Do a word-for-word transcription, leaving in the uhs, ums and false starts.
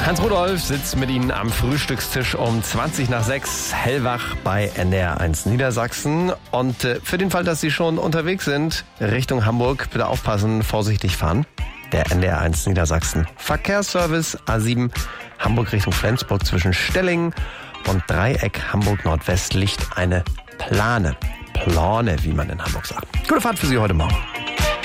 Hans Rudolf sitzt mit Ihnen am Frühstückstisch um zwanzig nach sechs, hellwach bei N D R eins Niedersachsen. Und äh, für den Fall, dass Sie schon unterwegs sind, Richtung Hamburg, bitte aufpassen, vorsichtig fahren. Der N D R eins Niedersachsen Verkehrsservice A sieben, Hamburg Richtung Flensburg zwischen Stellingen und Dreieck Hamburg Nordwest liegt eine Plane. Plane, wie man in Hamburg sagt. Gute Fahrt für Sie heute Morgen.